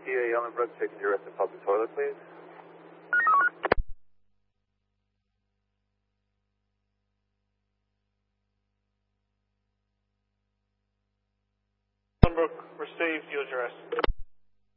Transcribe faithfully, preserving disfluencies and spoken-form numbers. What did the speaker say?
T A Ellenbrook, taking your rest of public toilet, please. Ellenbrook received your address.